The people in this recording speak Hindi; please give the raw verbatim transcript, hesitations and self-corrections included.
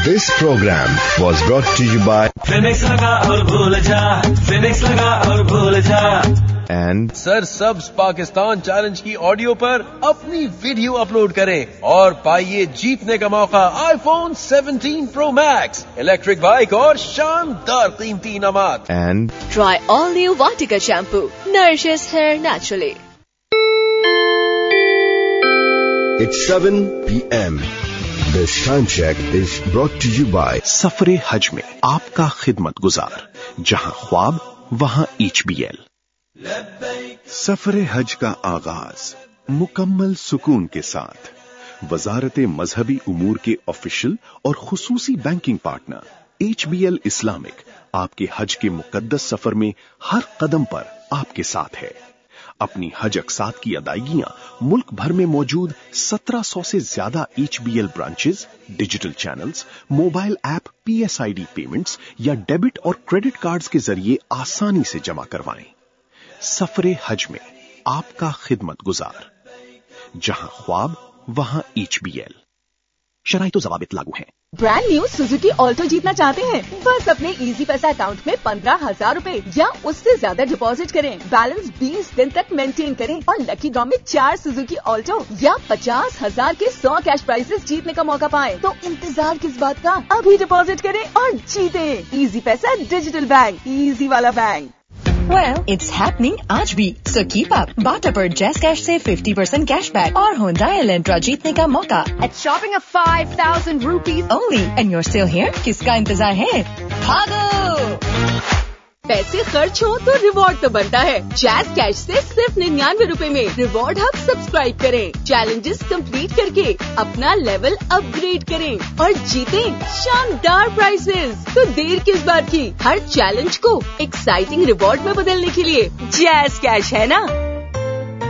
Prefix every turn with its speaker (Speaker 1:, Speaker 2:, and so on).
Speaker 1: This program was brought to you by
Speaker 2: Phoenix लगा और भूल जा, Phoenix लगा और भूल जा।
Speaker 1: and
Speaker 3: sir subs Pakistan challenge की ऑडियो पर अपनी वीडियो अपलोड करें और पाइए जीतने का मौका iPhone seventeen pro max, electric bike और शानदार कीमती इनामात।
Speaker 1: and
Speaker 4: Try all new Vatika shampoo. Nourishes hair naturally.
Speaker 1: it's seven p m This time check is brought to you by
Speaker 5: सफरे हज में आपका खिदमत गुजार, जहां ख्वाब वहां एच बी एल। सफरे हज का आगाज मुकम्मल सुकून के साथ वजारत मजहबी उमूर के ऑफिशियल और खुसूसी banking partner H B L Islamic आपके हज के मुकद्दस सफर में हर कदम पर आपके साथ है। अपनी हज अक़सात की अदायगियां मुल्क भर में मौजूद सत्रह सौ से ज्यादा H B L branches, digital channels, mobile app, P S I D payments या डेबिट और क्रेडिट कार्ड्स के जरिए आसानी से जमा करवाएं। सफरे हज में आपका खिदमत गुजार, जहां ख्वाब वहां एच बी एल। शराइत व ज़वाबित लागू हैं।
Speaker 6: ब्रांड न्यू सुजुकी ऑल्टो जीतना चाहते हैं? बस अपने इजी पैसा अकाउंट में पंद्रह हजार रूपए या उससे ज्यादा डिपॉजिट करें, बैलेंस बीस दिन तक मेंटेन करें और लकी ड्रॉ में चार सुजुकी ऑल्टो या पचास हजार के सौ कैश प्राइजेस जीतने का मौका पाएं। तो इंतजार किस बात का, अभी डिपॉजिट करें और जीते। इजी पैसा डिजिटल बैंक, इजी वाला बैंक।
Speaker 7: Well, it's happening आज भी, so keep up. बाटा पर जैस कैश से फिफ्टी परसेंट कैशबैक और Hyundai Elantra जीतने का मौका
Speaker 6: At shopping of five thousand rupees
Speaker 7: only, and you're still here? किसका इंतजार है? भागो!
Speaker 6: पैसे खर्च हो तो रिवॉर्ड तो बनता है। जैस कैश से सिर्फ निन्यानवे रूपए में रिवॉर्ड हब सब्सक्राइब करें, चैलेंजेस कंप्लीट करके अपना लेवल अपग्रेड करें और जीतें शानदार प्राइजेस। तो देर किस बात की, हर चैलेंज को एक्साइटिंग रिवॉर्ड में बदलने के लिए जैस कैश है ना।